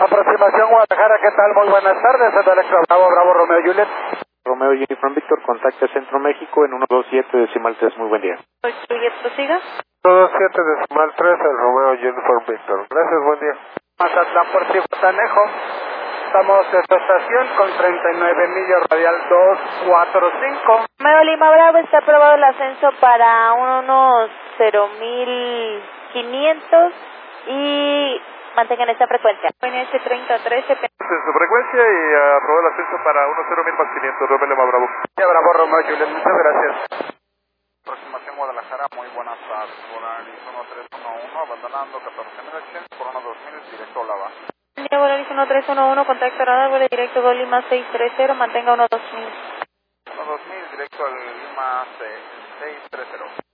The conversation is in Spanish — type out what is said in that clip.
Aproximación Guadalajara, ¿qué tal? Muy buenas tardes, es Electro Bravo, Bravo Romeo Juliet. Romeo Uniform Víctor, contacte Centro México en 127.3, muy buen día. Juliet, prosiga. 127.3, el Romeo Uniform Víctor. Gracias, buen día. Mazatlán, Puerto Tanejo. Estamos en esta estación con 39 millas radial 245. Romeo Lima Bravo, está aprobado el ascenso para unos 0.500 y mantengan esta frecuencia. NS 3013. En su frecuencia y aprobó el ascenso para 10.000 más 500, Romeo Lima Bravo. Ya, Bravo Romeo Juliet, muchas gracias. Aproximación Guadalajara, muy buenas tardes. Volaris 1311, abandonando 14.800 por 12000, directo a Lava. Volaris 1311, contacto radar, vuelo directo Gol Lima 630, mantenga 12000. 12000, directo al Lima 630.